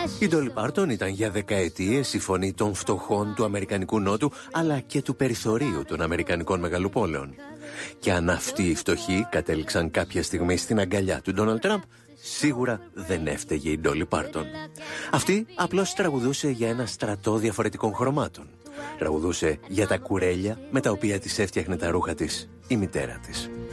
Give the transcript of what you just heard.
Η Ντόλι Πάρτον ήταν για δεκαετίες η φωνή των φτωχών του Αμερικανικού Νότου, αλλά και του περιθωρίου των Αμερικανικών μεγαλοπόλεων. Και αν αυτοί οι φτωχοί κατέληξαν κάποια στιγμή στην αγκαλιά του Ντόναλντ Τραμπ, σίγουρα δεν έφταιγε η Ντόλι Πάρτον. Αυτή απλώς τραγουδούσε για ένα στρατό διαφορετικών χρωμάτων. Τραγουδούσε για τα κουρέλια με τα οποία της έφτιαχνε τα ρούχα της η μητέρα της.